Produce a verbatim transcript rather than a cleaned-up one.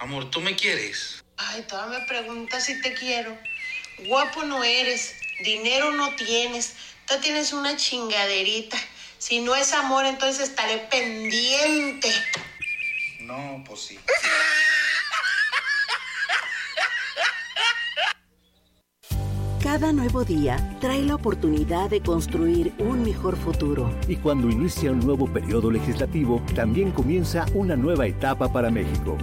Amor, ¿tú me quieres? Ay, todavía me preguntas si te quiero. Guapo no eres, dinero no tienes, tú tienes una chingaderita. Si no es amor, entonces estaré pendiente. No, pues sí. Cada nuevo día trae la oportunidad de construir un mejor futuro. Y cuando inicia un nuevo periodo legislativo, también comienza una nueva etapa para México.